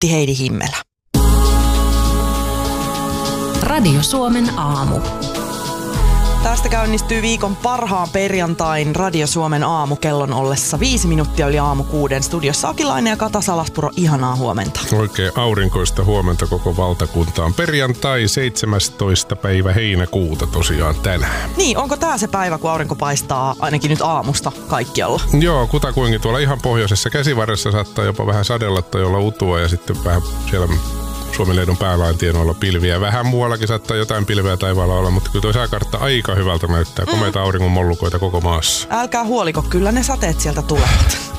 toimitti Heidi Himmelä. Radio Suomen aamu. Tästä käynnistyy viikon parhaan perjantain Radio Suomen aamu kellon ollessa 5 minuuttia yli aamu 6. Studiossa Akilainen ja Kata Salaspuro, ihanaa huomenta. Oikein aurinkoista huomenta koko valtakuntaan. Perjantai 17. päivä heinäkuuta tosiaan tänään. Niin, onko tää se päivä, kun aurinko paistaa ainakin nyt aamusta kaikkialla? Joo, kutakuinkin tuolla ihan pohjoisessa Käsivarressa saattaa jopa vähän sadella tai olla utua ja sitten vähän siellä Suomenleidon päälain tienoilla pilviä. Vähän muuallakin saattaa jotain pilveä taivaalla olla, mutta kyllä tuo sääkartta aika hyvältä näyttää. Komeita auringon mollukoita koko maassa. Älkää huoliko, kyllä ne sateet sieltä tulevat.